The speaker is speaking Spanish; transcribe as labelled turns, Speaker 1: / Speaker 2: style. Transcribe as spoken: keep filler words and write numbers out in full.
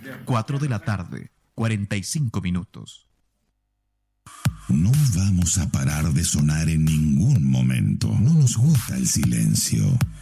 Speaker 1: cuatro de la tarde, cuarenta y cinco minutos.
Speaker 2: No vamos a parar de sonar en ningún momento. No nos gusta el silencio.